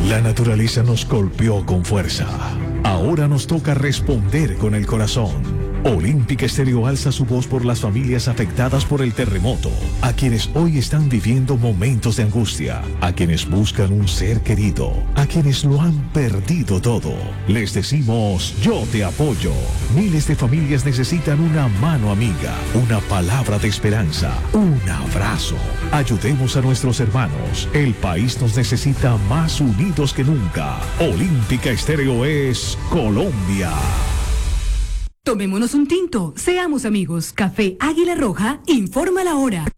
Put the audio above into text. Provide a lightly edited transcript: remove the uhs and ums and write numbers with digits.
La naturaleza nos golpeó con fuerza. Ahora nos toca responder con el corazón. Olímpica Estéreo alza su voz por las familias afectadas por el terremoto, a quienes hoy están viviendo momentos de angustia, a quienes buscan un ser querido, a quienes lo han perdido todo. Les decimos, yo te apoyo. Miles de familias necesitan una mano amiga, una palabra de esperanza, un abrazo. Ayudemos a nuestros hermanos. El país nos necesita más unidos que nunca. Olímpica Estéreo es Colombia. Tomémonos un tinto, seamos amigos. Café Águila Roja, informa la hora.